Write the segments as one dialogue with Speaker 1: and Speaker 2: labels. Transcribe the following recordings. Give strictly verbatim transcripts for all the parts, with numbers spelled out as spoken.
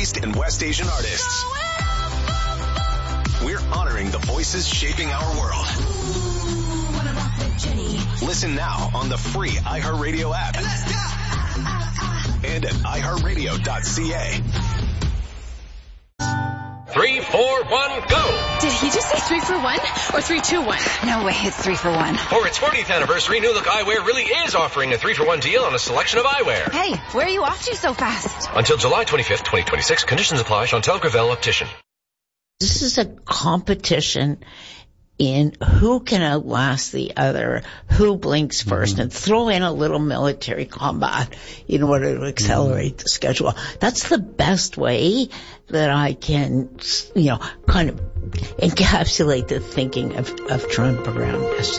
Speaker 1: East and West Asian artists. We're honoring the voices shaping our world. Listen now on the free iHeartRadio app. And at i heart radio dot c a.
Speaker 2: Three, four, one, go!
Speaker 3: Did he just say three for one or three, two, one?
Speaker 4: No way, it's three for one.
Speaker 2: For its fortieth anniversary, New Look Eyewear really is offering a three for one deal on a selection of eyewear.
Speaker 4: Hey, where are you off to so fast?
Speaker 2: Until July twenty-fifth, twenty twenty-six. Conditions apply. Chantal Gravel, Optician.
Speaker 5: This is a competition in who can outlast the other, who blinks first, mm-hmm. and throw in a little military combat in order to accelerate mm-hmm. the schedule. That's the best way that I can, you know, kind of encapsulate the thinking of, of Trump around this.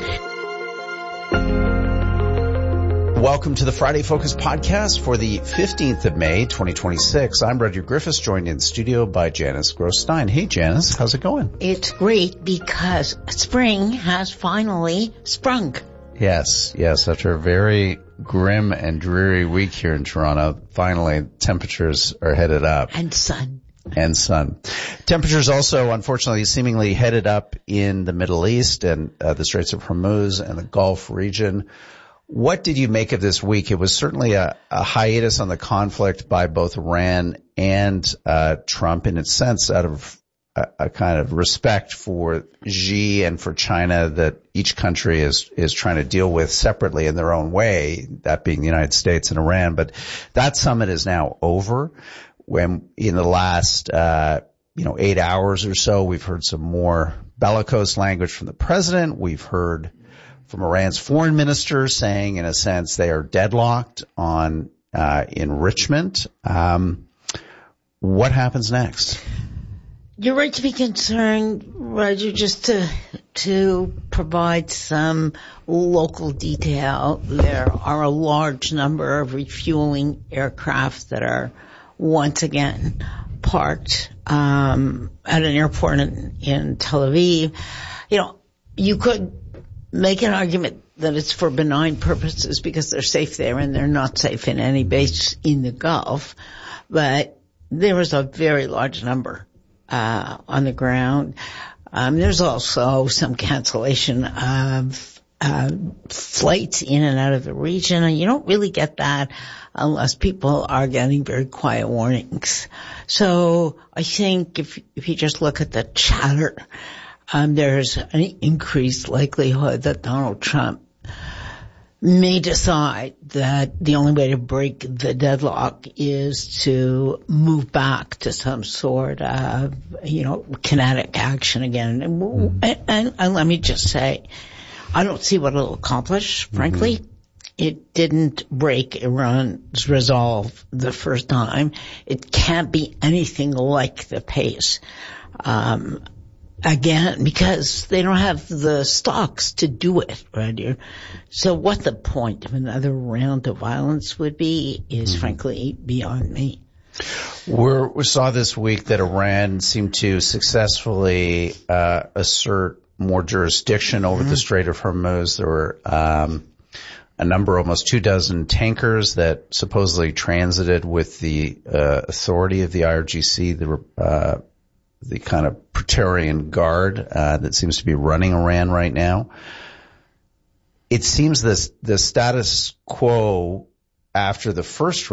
Speaker 6: Welcome to the Friday Focus podcast for the fifteenth of May, twenty twenty-six. I'm Rudyard Griffiths, joined in the studio by Janice Gross-Stein. Hey, Janice, how's it going?
Speaker 5: It's great because spring has finally sprung.
Speaker 6: Yes, yes, after a very grim and dreary week here in Toronto, finally temperatures are headed up.
Speaker 5: And sun.
Speaker 6: And sun. Temperatures also, unfortunately, seemingly headed up in the Middle East and uh, the Straits of Hormuz and the Gulf region. What did you make of this week? It was certainly a, a hiatus on the conflict by both Iran and uh, Trump, in its sense, out of a, a kind of respect for Xi and for China that each country is is trying to deal with separately in their own way, that being the United States and Iran. But that summit is now over. When in the last uh, you know eight hours or so, we've heard some more bellicose language from the president. We've heard from Iran's foreign minister saying, in a sense, they are deadlocked on uh, enrichment. Um, what happens next?
Speaker 5: You're right to be concerned, Roger, just to to provide some local detail. There are a large number of refueling aircraft that are once again parked um, at an airport in, in Tel Aviv. You know, you could make an argument that it's for benign purposes because they're safe there and they're not safe in any base in the Gulf. But there was a very large number uh on the ground. Um There's also some cancellation of uh flights in and out of the region, and you don't really get that unless people are getting very quiet warnings. So I think if if you just look at the chatter, Um, there's an increased likelihood that Donald Trump may decide that the only way to break the deadlock is to move back to some sort of, you know, kinetic action again. And, mm-hmm. and, and let me just say, I don't see what it'll accomplish, frankly. Mm-hmm. It didn't break Iran's resolve the first time. It can't be anything like the pace. Um, Again, because they don't have the stocks to do it, right? So what the point of another round of violence would be is mm-hmm. frankly beyond me.
Speaker 6: We're, we saw this week that Iran seemed to successfully uh, assert more jurisdiction over mm-hmm. the Strait of Hormuz. There were um, a number, almost two dozen tankers that supposedly transited with the uh, authority of the I R G C, the uh the kind of Praetorian Guard uh, that seems to be running Iran right now. It seems this the status quo after the first